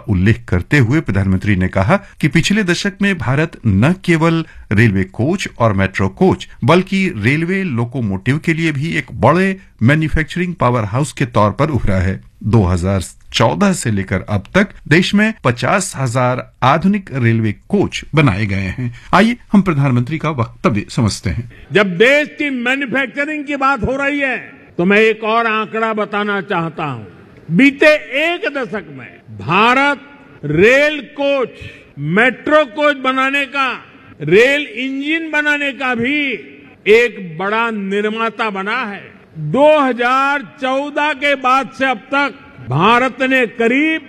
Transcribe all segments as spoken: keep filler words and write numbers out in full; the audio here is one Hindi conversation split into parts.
उल्लेख करते हुए प्रधानमंत्री ने कहा कि पिछले दशक में भारत न केवल रेलवे कोच और मेट्रो कोच बल्कि रेलवे लोकोमोटिव के लिए भी एक बड़े मैन्युफैक्चरिंग पावर हाउस के तौर पर उभरा है। दो हज़ार चौदह से लेकर अब तक देश में पचास हजार आधुनिक रेलवे कोच बनाए गए हैं। आइए हम प्रधानमंत्री का वक्तव्य समझते हैं। जब देश की मैन्युफैक्चरिंग की बात हो रही है तो मैं एक और आंकड़ा बताना चाहता हूं। बीते एक दशक में Bharat rail coach, metro coach बनाने का, रेल इंजन बनाने का भी एक बड़ा निर्माता बना है। दो हज़ार चौदह के बाद से अब तक भारत ने करीब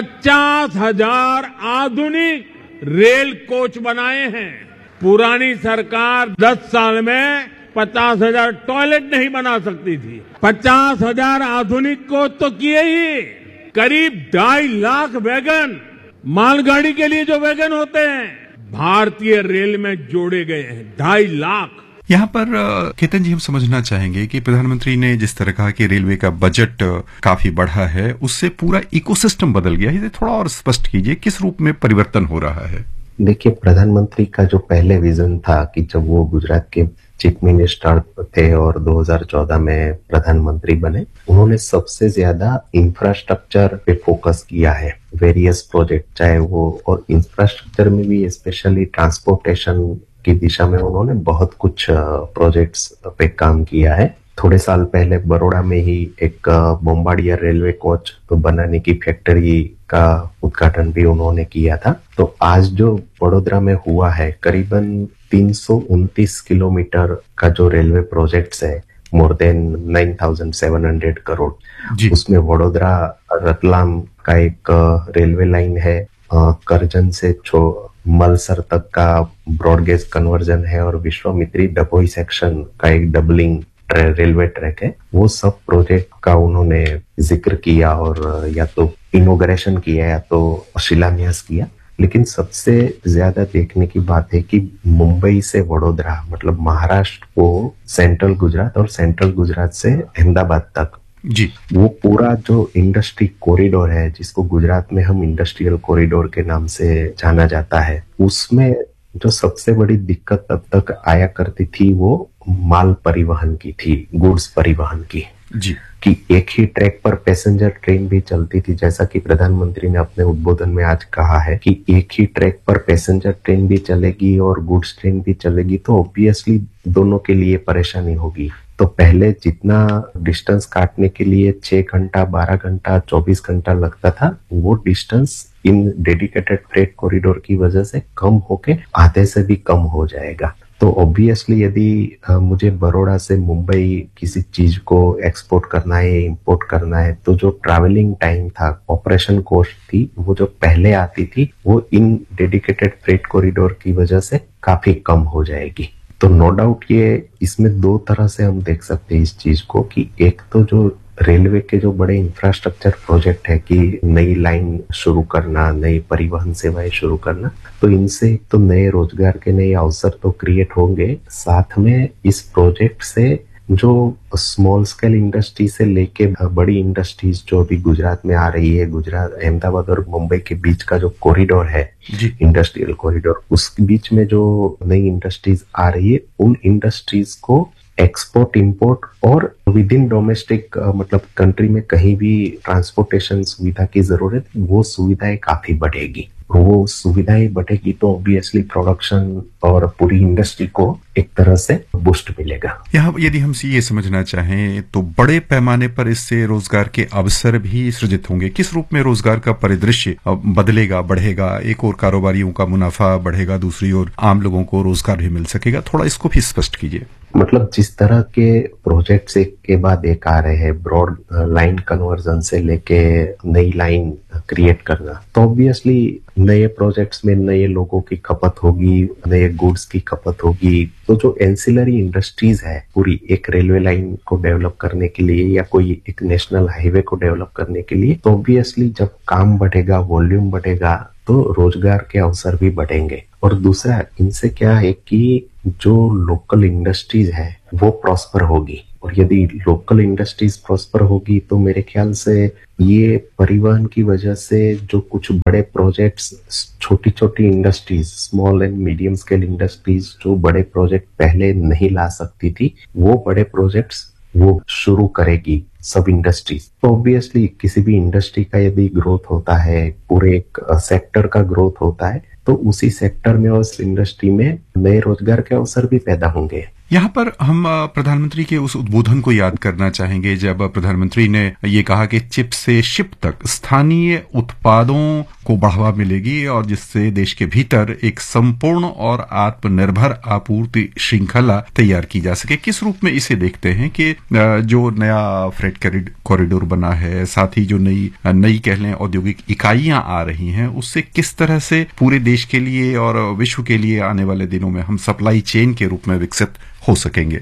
पचास हजार आधुनिक रेल कोच बनाए हैं। पुरानी सरकार दस साल में पचास हजार टॉयलेट नहीं बना सकती थी। पचास हजार आधुनिक कोच तो किए ही, करीब ढाई लाख वैगन, मालगाड़ी के लिए जो वैगन होते हैं, भारतीय रेल में जोड़े गए हैं। ढाई लाख। यहाँ पर केतन जी हम समझना चाहेंगे कि प्रधानमंत्री ने जिस तरह कहा कि रेलवे का बजट काफी बढ़ा है, उससे पूरा इकोसिस्टम बदल गया है। थोड़ा और स्पष्ट कीजिए किस रूप में परिवर्तन हो रहा है। देखिए, प्रधानमंत्री का जो पहले विजन था कि जब वो गुजरात के चीफ मिनिस्टर थे और दो हज़ार चौदह में प्रधानमंत्री बने, उन्होंने सबसे ज्यादा इंफ्रास्ट्रक्चर पे फोकस किया है। वेरियस प्रोजेक्ट, चाहे वो, और इंफ्रास्ट्रक्चर में भी स्पेशली ट्रांसपोर्टेशन की दिशा में उन्होंने बहुत कुछ प्रोजेक्ट्स पे काम किया है। थोड़े साल पहले बड़ौदा में ही एक बोम्बार्डियर रेलवे कोच बनाने की फैक्ट्री का उद्घाटन भी उन्होंने किया था। तो आज जो वडोदरा में हुआ है, करीबन तीन सौ उनतीस किलोमीटर का जो रेलवे प्रोजेक्ट्स है, मोर देन नौ हज़ार सात सौ करोड़, उसमें वडोदरा रतलाम का एक रेलवे लाइन है, करजन से छो मलसर तक का ब्रॉडगेज कन्वर्जन है, और विश्वामित्री डभोई सेक्शन का एक डबलिंग रेलवे ट्रैक है। वो सब प्रोजेक्ट का उन्होंने जिक्र किया और या तो इनॉग्रेशन किया या तो शिलान्यास किया। लेकिन सबसे ज्यादा देखने की बात है कि मुंबई से वडोदरा, मतलब महाराष्ट्र को सेंट्रल गुजरात और सेंट्रल गुजरात से अहमदाबाद तक जी, वो पूरा जो इंडस्ट्री कॉरिडोर है, जिसको गुजरात में हम इंडस्ट्रियल कॉरिडोर के नाम से जाना जाता है, उसमें जो सबसे बड़ी दिक्कत अब तक आया करती थी वो माल परिवहन की थी, गुड्स परिवहन की जी, कि एक ही ट्रैक पर पैसेंजर ट्रेन भी चलती थी। जैसा कि प्रधानमंत्री ने अपने उद्बोधन में आज कहा है कि एक ही ट्रैक पर पैसेंजर ट्रेन भी चलेगी और गुड्स ट्रेन भी चलेगी, तो ऑब्वियसली दोनों के लिए परेशानी होगी। तो पहले जितना डिस्टेंस काटने के लिए छह घंटा, बारह घंटा, चौबीस घंटा लगता था, वो distance in dedicated freight corridor की वजह से कम होके आधे से भी कम हो जाएगा। तो ऑब्वियसली यदि आ, मुझे बड़ौदा से मुंबई किसी चीज को एक्सपोर्ट करना है, इंपोर्ट करना है, तो जो ट्रैवलिंग टाइम था, ऑपरेशन कॉस्ट थी, वो जो पहले आती थी, वो इन डेडिकेटेड फ्रेट कॉरिडोर की वजह से काफी कम हो जाएगी। तो नो डाउट ये इसमें दो तरह से हम देख सकते हैं इस चीज को, कि एक तो जो रेलवे के जो बड़े इंफ्रास्ट्रक्चर प्रोजेक्ट है कि नई लाइन शुरू करना, नई परिवहन सेवाएं शुरू करना, तो इनसे तो नए रोजगार के नए अवसर तो क्रिएट होंगे, साथ में इस प्रोजेक्ट से जो स्मॉल स्केल इंडस्ट्री से लेके बड़ी इंडस्ट्रीज जो अभी गुजरात में आ रही है, गुजरात, अहमदाबाद और मुंबई के बीच का जो कॉरिडोर है, इंडस्ट्रियल कॉरिडोर, उस बीच में जो नई इंडस्ट्रीज आ रही है, उन इंडस्ट्रीज को एक्सपोर्ट, इंपोर्ट और विद इन डोमेस्टिक, मतलब कंट्री में कहीं भी ट्रांसपोर्टेशन सुविधा की जरूरत, वो सुविधाएं काफी बढ़ेगी। वो सुविधाएं बढ़ेगी तो ऑब्वियसली प्रोडक्शन और पूरी इंडस्ट्री को एक तरह से बूस्ट मिलेगा। यहाँ यदि हम ये समझना चाहें तो बड़े पैमाने पर इससे रोजगार के अवसर भी सृजित होंगे। किस रूप में रोजगार का परिदृश्य बदलेगा, बढ़ेगा? एक और कारोबारियों का मुनाफा बढ़ेगा, दूसरी ओर आम लोगों को रोजगार भी मिल सकेगा। थोड़ा इसको भी स्पष्ट कीजिए। मतलब जिस तरह के प्रोजेक्ट्स एक के बाद एक आ रहे हैं, ब्रॉड लाइन कन्वर्जन से लेके नई लाइन क्रिएट करना, तो ऑब्वियसली नए प्रोजेक्ट्स में नए लोगों की खपत होगी, नए गुड्स की खपत होगी। तो जो एंसिलरी इंडस्ट्रीज है पूरी एक रेलवे लाइन को डेवलप करने के लिए या कोई एक नेशनल हाईवे को डेवलप करने के लिए, तो ऑब्वियसली जब काम बढ़ेगा, वॉल्यूम बढ़ेगा, तो रोजगार के अवसर भी बढ़ेंगे। और दूसरा इनसे क्या है कि जो लोकल इंडस्ट्रीज है वो प्रॉस्पर होगी, और यदि लोकल इंडस्ट्रीज प्रॉस्पर होगी तो मेरे ख्याल से ये परिवहन की वजह से जो कुछ बड़े प्रोजेक्ट्स, छोटी छोटी industries, small and medium scale industries जो बड़े प्रोजेक्ट पहले नहीं ला सकती थी, वो बड़े प्रोजेक्ट्स वो शुरू करेगी सब इंडस्ट्रीज। तो ऑब्वियसली किसी भी इंडस्ट्री का यदि ग्रोथ होता है, पूरे एक सेक्टर का ग्रोथ होता है, तो उसी सेक्टर में और उस इंडस्ट्री में नए रोजगार के अवसर भी पैदा होंगे। यहाँ पर हम प्रधानमंत्री के उस उद्बोधन को याद करना चाहेंगे जब प्रधानमंत्री ने ये कहा कि चिप से शिप तक स्थानीय उत्पादों को बढ़ावा मिलेगी और जिससे देश के भीतर एक संपूर्ण और आत्मनिर्भर आपूर्ति श्रृंखला तैयार की जा सके। किस रूप में इसे देखते हैं कि जो नया फ्रेट कॉरिडोर बना है, साथ ही जो नई नई कह लें औद्योगिक इकाइयां आ रही हैं, उससे किस तरह से पूरे देश के लिए और विश्व के लिए आने वाले दिनों में हम सप्लाई चेन के रूप में विकसित हो सकेंगे?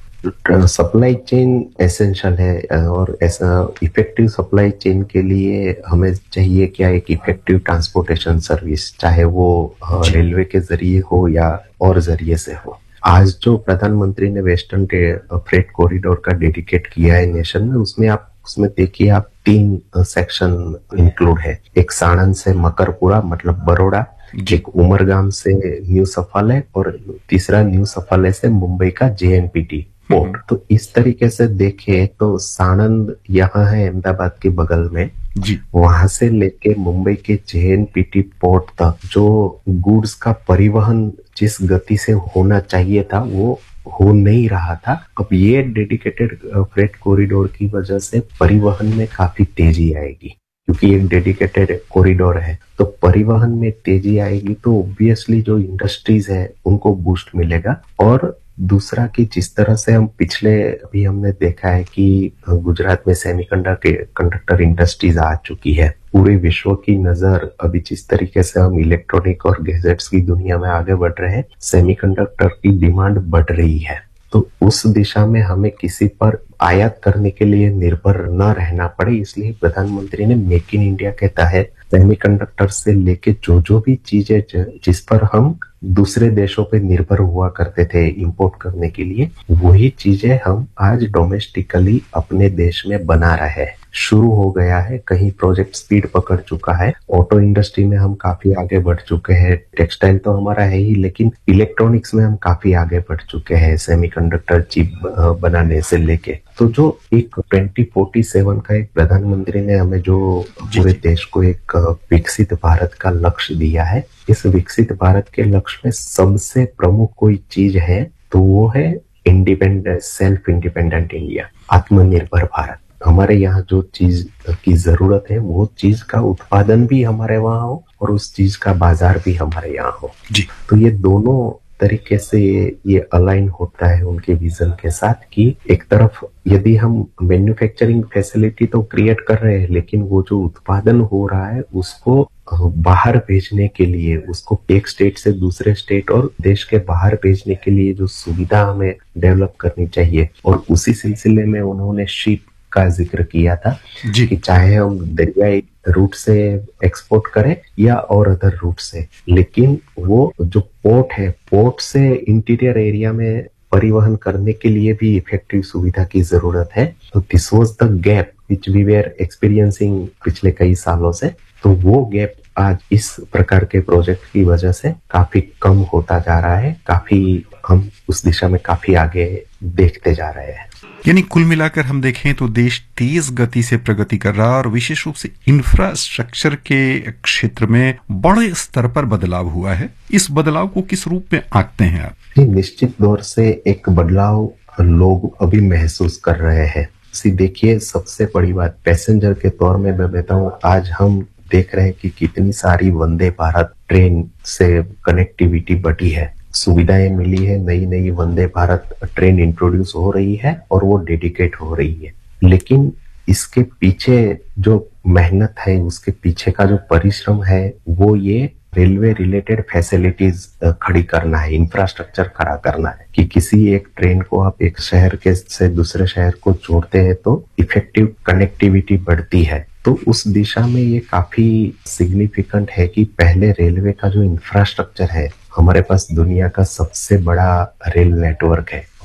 सप्लाई चेन एसेंशियल है और ऐसा इफेक्टिव सप्लाई चेन के लिए हमें चाहिए क्या, एक इफेक्टिव ट्रांसपोर्टेशन सर्विस, चाहे वो रेलवे के जरिए हो या और जरिए से हो। आज जो प्रधानमंत्री ने वेस्टर्न फ्रेट कॉरिडोर का डेडिकेट किया है नेशन में, उसमें आप उसमें देखिए आप तीन सेक्शन इंक्लूड है। एक साणंद से मकरपुरा मतलब बड़ौदा, एक उमरगाम से न्यू सफाले और तीसरा न्यू सफाले से मुंबई का जेएनपीटी पोर्ट। तो इस तरीके से देखें तो साणंद यहाँ है अहमदाबाद के बगल में जी, वहां से लेके मुंबई के जेएनपीटी पोर्ट तक जो गुड्स का परिवहन जिस गति से होना चाहिए था वो हो नहीं रहा था। अब ये डेडिकेटेड फ्रेट कॉरिडोर की वजह से परिवहन में काफी तेजी आएगी, क्योंकि एक डेडिकेटेड कॉरिडोर है तो परिवहन में तेजी आएगी, तो ऑब्वियसली जो इंडस्ट्रीज है उनको बूस्ट मिलेगा। और दूसरा कि जिस तरह से हम पिछले अभी हमने देखा है कि गुजरात में सेमीकंडक्टर कंडक्टर इंडस्ट्रीज आ चुकी है, पूरे विश्व की नजर अभी जिस तरीके से हम इलेक्ट्रॉनिक और गैजेट्स की दुनिया में आगे बढ़ रहे हैं, सेमीकंडक्टर की डिमांड बढ़ रही है। तो उस दिशा में हमें किसी पर आयात करने के लिए निर्भर न रहना पड़े, इसलिए प्रधानमंत्री ने मेक इन इंडिया के तहत सेमीकंडक्टर से लेके जो जो भी चीजें जिस पर हम दूसरे देशों पे निर्भर हुआ करते थे इंपोर्ट करने के लिए, वही चीजें हम आज डोमेस्टिकली अपने देश में बना रहे हैं। शुरू हो गया है, कहीं प्रोजेक्ट स्पीड पकड़ चुका है, ऑटो इंडस्ट्री में हम काफी आगे बढ़ चुके हैं, टेक्सटाइल तो हमारा है ही, लेकिन इलेक्ट्रॉनिक्स में हम काफी आगे बढ़ चुके हैं, सेमीकंडक्टर चिप बनाने से लेके। तो जो एक ट्वेंटी फोर्टी सेवन का एक प्रधानमंत्री ने हमें जो पूरे देश को एक विकसित भारत का लक्ष्य दिया है, इस विकसित भारत के लक्ष्य में सबसे प्रमुख कोई चीज है तो वो है इंडिपेंडेंट, सेल्फ इंडिपेंडेंट इंडिया, आत्मनिर्भर भारत। हमारे यहाँ जो चीज की जरूरत है वो चीज का उत्पादन भी हमारे वहाँ हो और उस चीज का बाजार भी हमारे यहाँ हो जी। तो ये दोनों तरीके से ये अलाइन होता है उनके विजन के साथ कि एक तरफ यदि हम मैन्युफैक्चरिंग फैसिलिटी तो क्रिएट कर रहे हैं, लेकिन वो जो उत्पादन हो रहा है उसको बाहर भेजने के लिए, उसको एक स्टेट से दूसरे स्टेट और देश के बाहर भेजने के लिए जो सुविधा हमें डेवलप करनी चाहिए। और उसी सिलसिले में उन्होंने शिप का जिक्र किया था जी, कि चाहे हम दरियाई रूट से एक्सपोर्ट करें या और अदर रूट से, लेकिन वो जो पोर्ट है, पोर्ट से इंटीरियर एरिया में परिवहन करने के लिए भी इफेक्टिव सुविधा की जरूरत है। तो this was the gap which we were experiencing पिछले कई सालों से। तो वो गैप आज इस प्रकार के प्रोजेक्ट की वजह से काफी कम होता जा रहा है, काफी हम उस दिशा में काफी आगे देखते जा रहे हैं। यानी कुल मिलाकर हम देखें तो देश तेज गति से प्रगति कर रहा है और विशेष रूप से इंफ्रास्ट्रक्चर के क्षेत्र में बड़े स्तर पर बदलाव हुआ है। इस बदलाव को किस रूप में आंकते हैं आप? निश्चित तौर से एक बदलाव लोग अभी महसूस कर रहे हैं। सी देखिए, सबसे बड़ी बात पैसेंजर के तौर में मैं बताऊं, आज हम देख रहे हैं कि कितनी सारी वंदे भारत ट्रेन से कनेक्टिविटी बढ़ी है, सुविधाएं मिली है, नई नई वंदे भारत ट्रेन इंट्रोड्यूस हो रही है और वो डेडिकेट हो रही है। लेकिन इसके पीछे जो मेहनत है, उसके पीछे का जो परिश्रम है, वो ये रेलवे रिलेटेड फैसिलिटीज खड़ी करना है, इंफ्रास्ट्रक्चर खड़ा करना है कि किसी एक ट्रेन को आप एक शहर के से दूसरे शहर को जोड़ते हैं तो इफेक्टिव कनेक्टिविटी बढ़ती है। तो उस दिशा में ये काफी सिग्निफिकेंट है कि पहले रेलवे का जो इंफ्रास्ट्रक्चर है, हमारे पास दुनिया का सबसे बड़ा रेल नेटवर्क है,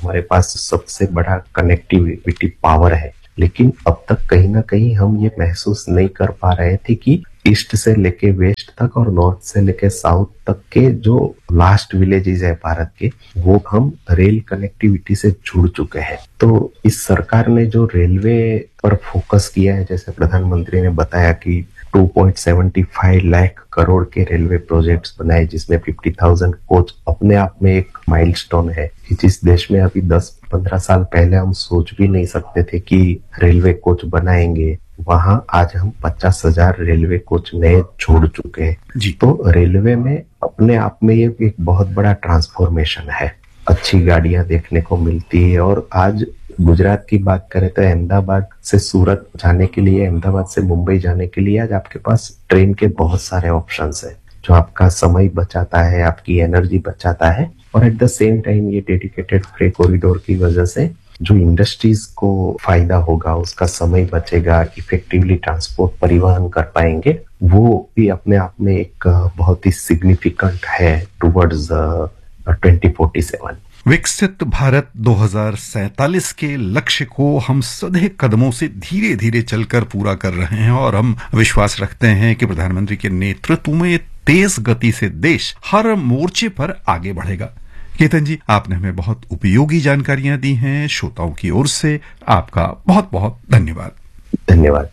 हमारे पास सबसे बड़ा कनेक्टिविटी पावर है, लेकिन अब तक कहीं ना कहीं हम ये महसूस नहीं कर पा रहे थे कि ईस्ट से लेके वेस्ट तक और नॉर्थ से लेके साउथ तक के जो लास्ट विलेजेस है भारत के, वो हम रेल कनेक्टिविटी से जुड़ चुके हैं। तो इस सरकार ने जो रेलवे पर फोकस किया है, जैसे प्रधानमंत्री ने बताया कि दो पॉइंट सात पाँच लाख करोड़ के रेलवे प्रोजेक्ट्स बनाए, जिसमें पचास हज़ार कोच अपने आप में एक माइलस्टोन है कि जिस देश में अभी दस पंद्रह साल पहले हम सोच भी नहीं सकते थे कि रेलवे कोच बनाएंगे, वहां आज हम पचास हजार रेलवे कोच नए जोड़ चुके हैं जी। तो रेलवे में अपने आप में ये एक बहुत बड़ा ट्रांसफॉर्मेशन है। अच्छी गाड़ियां देखने को मिलती है, और आज गुजरात की बात करें तो अहमदाबाद से सूरत जाने के लिए, अहमदाबाद से मुंबई जाने के लिए आज आपके पास ट्रेन के बहुत सारे ऑप्शंस है, जो आपका समय बचाता है, आपकी एनर्जी बचाता है, और एट द सेम टाइम ये डेडिकेटेड फ्रेट कॉरिडोर की वजह से जो इंडस्ट्रीज को फायदा होगा, उसका समय बचेगा, इफेक्टिवली ट्रांसपोर्ट परिवहन कर पाएंगे, वो भी अपने आप में एक बहुत ही सिग्निफिकेंट है टुवर्ड्स ट्वेंटी फोर्टी सेवन। विकसित भारत दो हज़ार सैंतालीस के लक्ष्य को हम सधे कदमों से धीरे धीरे चलकर पूरा कर रहे हैं, और हम विश्वास रखते हैं कि प्रधानमंत्री के नेतृत्व में तेज गति से देश हर मोर्चे पर आगे बढ़ेगा। केतन जी, आपने हमें बहुत उपयोगी जानकारियां दी हैं। श्रोताओं की ओर से आपका बहुत बहुत धन्यवाद। धन्यवाद।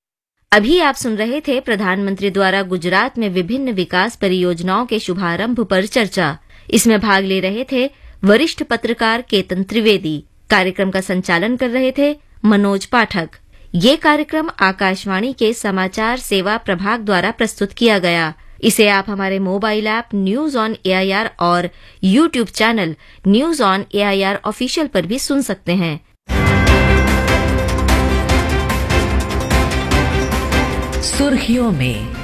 अभी आप सुन रहे थे प्रधानमंत्री द्वारा गुजरात में विभिन्न विकास परियोजनाओं के शुभारंभ पर चर्चा। इसमें भाग ले रहे थे वरिष्ठ पत्रकार केतन त्रिवेदी। कार्यक्रम का संचालन कर रहे थे मनोज पाठक। ये कार्यक्रम आकाशवाणी के समाचार सेवा प्रभाग द्वारा प्रस्तुत किया गया। इसे आप हमारे mobile app news on AIR और YouTube channel news on AIR official पर भी सुन सकते हैं। सुर्खियों में